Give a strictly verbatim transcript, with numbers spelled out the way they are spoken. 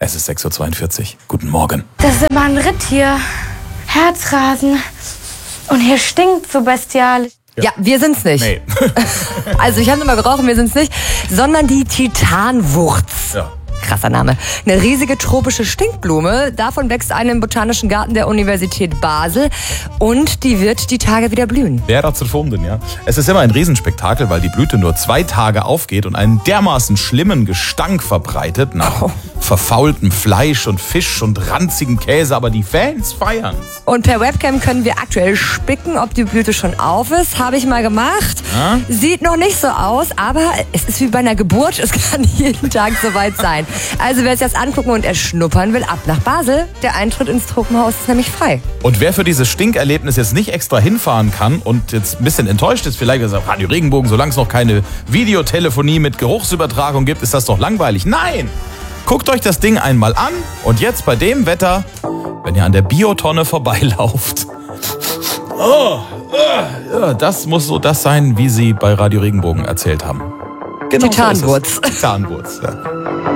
Es ist sechs Uhr zweiundvierzig. Guten Morgen. Das ist immer ein Ritt hier. Herzrasen. Und hier stinkt so bestialisch. Ja, ja wir sind's nicht. Nee. Also ich habe nur mal gerochen, wir sind's nicht. Sondern die Titanwurz. Ja. Krasser Name. Eine riesige tropische Stinkblume. Davon wächst eine im Botanischen Garten der Universität Basel. Und die wird die Tage wieder blühen. Wer dazu gefunden, ja. Es ist immer ein Riesenspektakel, weil die Blüte nur zwei Tage aufgeht und einen dermaßen schlimmen Gestank verbreitet nach oh. verfaultem Fleisch und Fisch und ranzigem Käse. Aber die Fans feiern's. Und per Webcam können wir aktuell spicken, ob die Blüte schon auf ist. Habe ich mal gemacht. Ja? Sieht noch nicht so aus, aber es ist wie bei einer Geburt. Es kann jeden Tag soweit sein. Also wer sich das angucken und erschnuppern will, ab nach Basel. Der Eintritt ins Tropenhaus ist nämlich frei. Und wer für dieses Stinkerlebnis jetzt nicht extra hinfahren kann und jetzt ein bisschen enttäuscht ist, vielleicht gesagt, Radio Regenbogen, solange es noch keine Videotelefonie mit Geruchsübertragung gibt, ist das doch langweilig. Nein! Guckt euch das Ding einmal an und jetzt bei dem Wetter, wenn ihr an der Biotonne vorbeilauft. Oh, oh, ja, das muss so das sein, wie sie bei Radio Regenbogen erzählt haben. Genau. Titanwurz. So Titanwurz, ja.